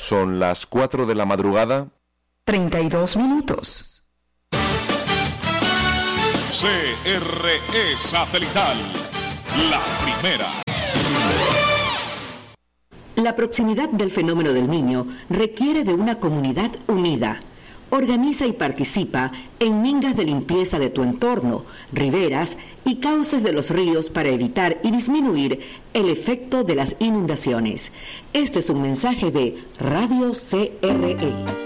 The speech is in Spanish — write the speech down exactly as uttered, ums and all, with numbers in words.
Son las cuatro de la madrugada. treinta y dos minutos. C R E Satelital, la primera. La proximidad del fenómeno del Niño requiere de una comunidad unida. Organiza y participa en mingas de limpieza de tu entorno, riberas y cauces de los ríos para evitar y disminuir el efecto de las inundaciones. Este es un mensaje de Radio C R E.